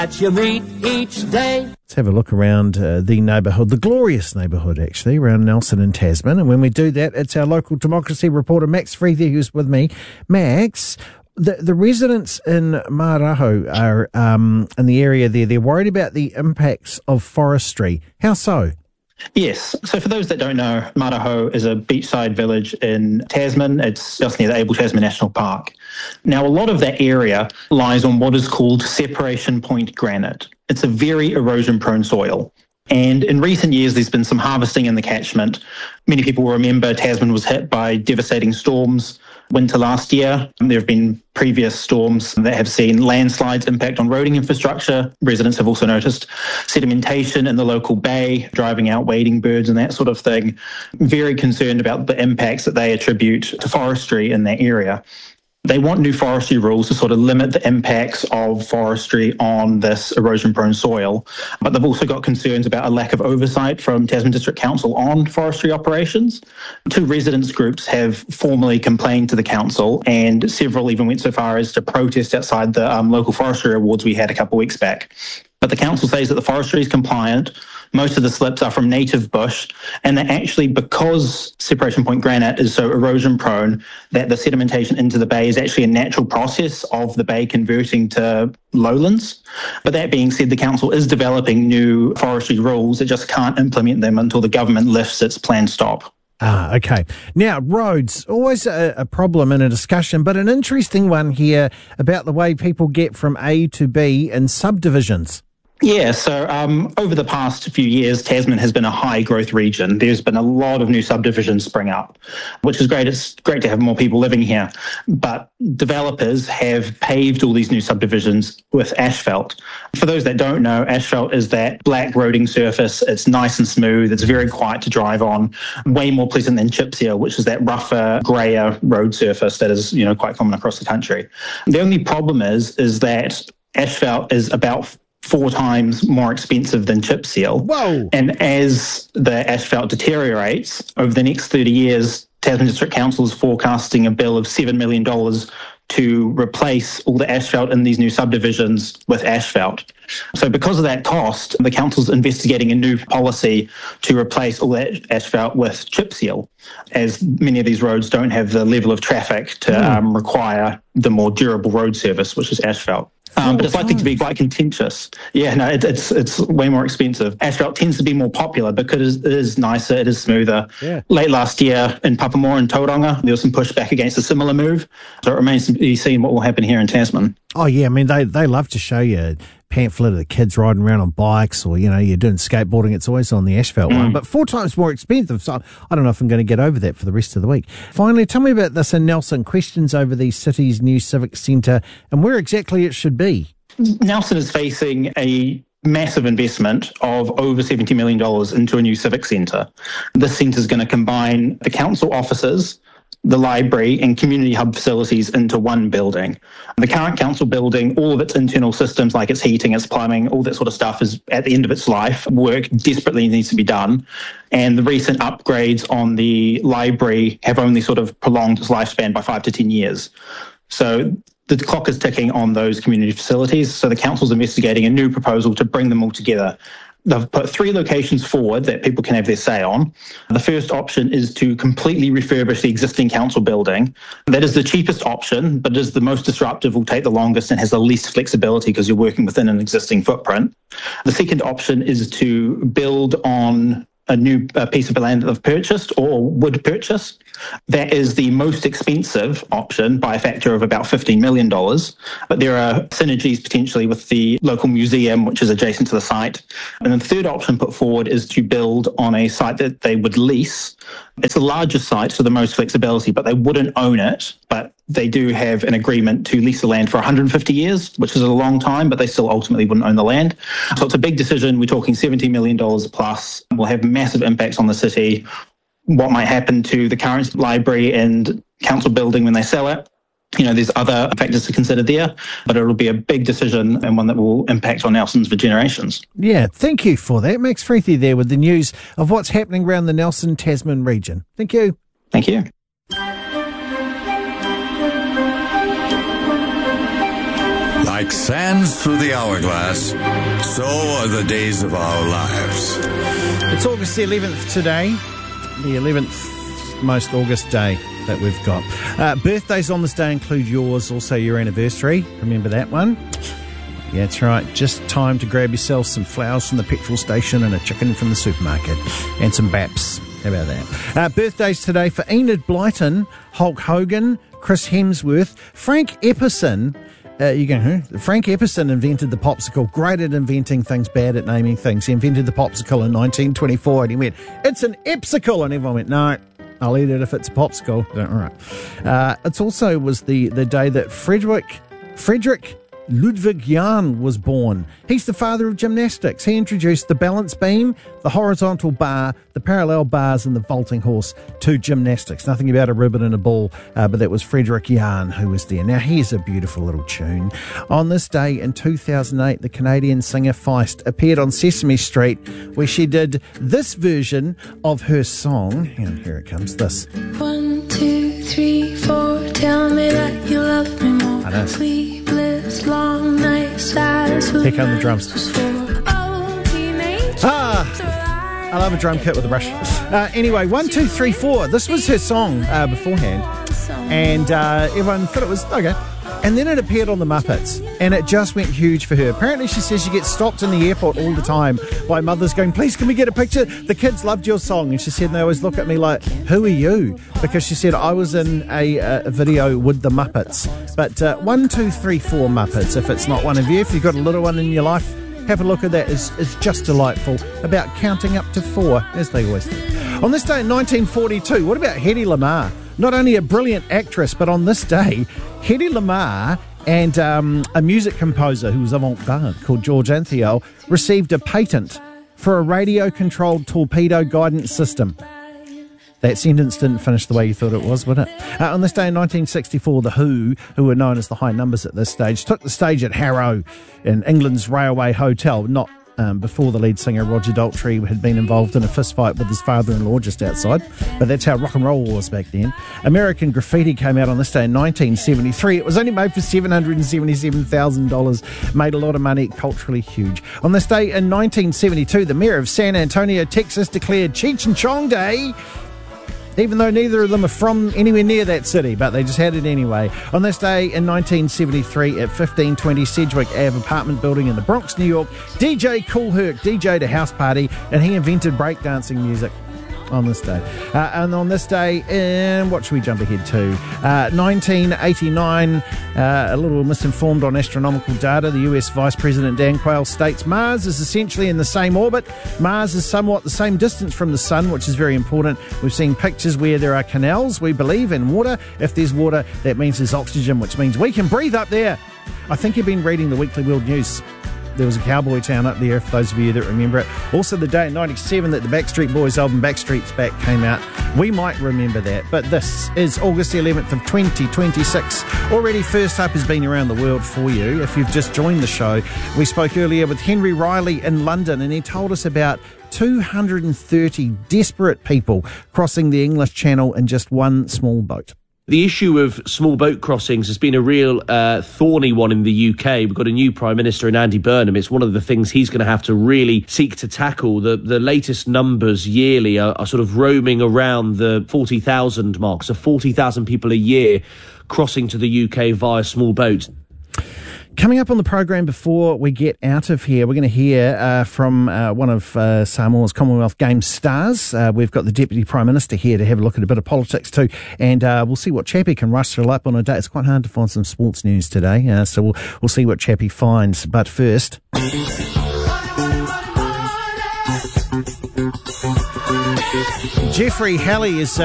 that you meet each day. Let's have a look around the neighbourhood, the glorious neighbourhood actually, around Nelson and Tasman. And when we do that, it's our local democracy reporter, Max Freethy, who's with me. Max, the residents in Maraho are in the area there. They're worried about the impacts of forestry. How so? Yes. So for those that don't know, Maraho is a beachside village in Tasman. It's just near the Abel Tasman National Park. Now, a lot of that area lies on what is called separation point granite. It's a very erosion-prone soil. And in recent years, there's been some harvesting in the catchment. Many people will remember Tasman was hit by devastating storms winter last year. There have been previous storms that have seen landslides impact on roading infrastructure. Residents have also noticed sedimentation in the local bay, driving out wading birds and that sort of thing. Very concerned about the impacts that they attribute to forestry in that area. They want new forestry rules to sort of limit the impacts of forestry on this erosion-prone soil. But they've also got concerns about a lack of oversight from Tasman District Council on forestry operations. 2 residents groups have formally complained to the council, and several even went so far as to protest outside the local forestry awards we had a couple of weeks back. But the council says that the forestry is compliant. Most of the slips are from native bush, and that actually, because separation point granite is so erosion prone, that the sedimentation into the bay is actually a natural process of the bay converting to lowlands. But that being said, the council is developing new forestry rules. It just can't implement them until the government lifts its planned stop. Ah, okay. Now, roads, always a problem and a discussion, but an interesting one here about the way people get from A to B in subdivisions. Yeah, so over the past few years, Tasman has been a high-growth region. There's been a lot of new subdivisions spring up, which is great. It's great to have more people living here. But developers have paved all these new subdivisions with asphalt. For those that don't know, asphalt is that black roading surface. It's nice and smooth. It's very quiet to drive on, way more pleasant than chip seal, which is that rougher, grayer road surface that is, quite common across the country. The only problem is that asphalt is about 4 times more expensive than chip seal. Whoa. And as the asphalt deteriorates, over the next 30 years, Tasman District Council is forecasting a bill of $7 million to replace all the asphalt in these new subdivisions with asphalt. So because of that cost, the council's investigating a new policy to replace all that asphalt with chip seal, as many of these roads don't have the level of traffic to require the more durable road service, which is asphalt. But it's likely to be quite contentious. Yeah, no, it's way more expensive. Asphalt tends to be more popular because it is nicer, it is smoother. Yeah. Late last year in Papamoa and Tauranga, there was some pushback against a similar move. So it remains to be seen what will happen here in Tasman. Oh, yeah, I mean, they love to show you a pamphlet of the kids riding around on bikes or, you're doing skateboarding. It's always on the asphalt one, but 4 times more expensive. So I don't know if I'm going to get over that for the rest of the week. Finally, tell me about this in Nelson. Questions over the city's new civic centre and where exactly it should be. Nelson is facing a massive investment of over $70 million into a new civic centre. This centre is going to combine the council offices, the library and community hub facilities into one building. The current council building, all of its internal systems like its heating, its plumbing, all that sort of stuff is at the end of its life. Work desperately needs to be done. And the recent upgrades on the library have only sort of prolonged its lifespan by 5 to 10 years. So the clock is ticking on those community facilities. So the council's investigating a new proposal to bring them all together. They've put 3 locations forward that people can have their say on. The first option is to completely refurbish the existing council building. That is the cheapest option, but is the most disruptive, will take the longest and has the least flexibility because you're working within an existing footprint. The second option is to build on a new piece of land that they've purchased or would purchase. That is the most expensive option by a factor of about $15 million. But there are synergies potentially with the local museum, which is adjacent to the site. And the third option put forward is to build on a site that they would lease. It's the largest site, so the most flexibility, but they wouldn't own it. But they do have an agreement to lease the land for 150 years, which is a long time, but they still ultimately wouldn't own the land. So it's a big decision. We're talking $70 million plus. Will have massive impacts on the city. What might happen to the current library and council building when they sell it. There's other factors to consider there, but it'll be a big decision and one that will impact on Nelson's for generations. Yeah, thank you for that. Max Freethy there with the news of what's happening around the Nelson Tasman region. Thank you. Thank you. like sands through the hourglass, so are the days of our lives. It's August the 11th today, the 11th most August day that we've got. Birthdays on this day include yours, also your anniversary. Remember that one? Yeah, that's right. Just time to grab yourself some flowers from the petrol station and a chicken from the supermarket and some baps. How about that? Birthdays today for Enid Blyton, Hulk Hogan, Chris Hemsworth, Frank Epperson. You go, huh? Frank Epperson invented the popsicle. Great at inventing things, bad at naming things. He invented the popsicle in 1924 and he went, "It's an Epsicle." And everyone went, "No, I'll eat it if it's a popsicle." All right. It's also was the day that Frederick Ludwig Jahn was born. He's the father of gymnastics. He introduced the balance beam, the horizontal bar, the parallel bars and the vaulting horse to gymnastics. Nothing about a ribbon and a ball, but that was Frederick Jahn who was there. Now here's a beautiful little tune. On this day in 2008, the Canadian singer Feist appeared on Sesame Street where she did this version of her song. And here it comes, this. 1, 2, 3, 4, tell me that you love me more. I know. Sleepless, long nights, Here come the drums. I love a drum kit with a brush. Anyway, 1, 2, 3, 4. This was her song beforehand. And everyone thought it was okay. And then it appeared on the Muppets. And it just went huge for her. Apparently, she says she gets stopped in the airport all the time by mothers going, "Please, can we get a picture? The kids loved your song." And she said, and they always look at me like, "Who are you?" Because she said, "I was in a video with the Muppets." But 1, 2, 3, 4 Muppets, if it's not one of you, if you've got a little one in your life, have a look at that. It's just delightful about counting up to 4, as they always do. On this day in 1942, what about Hedy Lamarr? Not only a brilliant actress, but on this day, Hedy Lamarr and a music composer who was avant-garde called George Antheil received a patent for a radio-controlled torpedo guidance system. That sentence didn't finish the way you thought it was, would it? On this day in 1964, The Who were known as the High Numbers at this stage, took the stage at Harrow in England's Railway Hotel, not before the lead singer Roger Daltrey had been involved in a fistfight with his father-in-law just outside. But that's how rock and roll was back then. American Graffiti came out on this day in 1973. It was only made for $777,000. Made a lot of money, culturally huge. On this day in 1972, the mayor of San Antonio, Texas, declared Cheech and Chong Day, even though neither of them are from anywhere near that city, but they just had it anyway. On this day in 1973 at 1520 Sedgwick Ave apartment building in the Bronx, New York, DJ Kool Herc DJ'd a house party and he invented breakdancing music on this day. And on this day in, what should we jump ahead to? 1989, a little misinformed on astronomical data. The US Vice President Dan Quayle states Mars is essentially in the same orbit. Mars is somewhat the same distance from the sun, which is very important. We've seen pictures where there are canals, we believe, and water. If there's water, that means there's oxygen, which means we can breathe up there. I think you've been reading the Weekly World News. There was a cowboy town up there, for those of you that remember it. Also the day in 97 that the Backstreet Boys album Backstreet's Back came out. We might remember that. But this is August the 11th of 2026. Already first up has been around the world for you. If you've just joined the show, we spoke earlier with Henry Riley in London and he told us about 230 desperate people crossing the English Channel in just one small boat. The issue of small boat crossings has been a real thorny one in the UK. We've got a new Prime Minister in Andy Burnham. It's one of the things he's going to have to really seek to tackle. The latest numbers yearly are sort of roaming around the 40,000 mark. So 40,000 people a year crossing to the UK via small boats. Coming up on the program before we get out of here, we're going to hear from one of Samoa's Commonwealth Games stars. We've got the Deputy Prime Minister here to have a look at a bit of politics too, and we'll see what Chappie can rustle up on a day. It's quite hard to find some sports news today, so we'll see what Chappie finds. But first, Jeffrey Halley is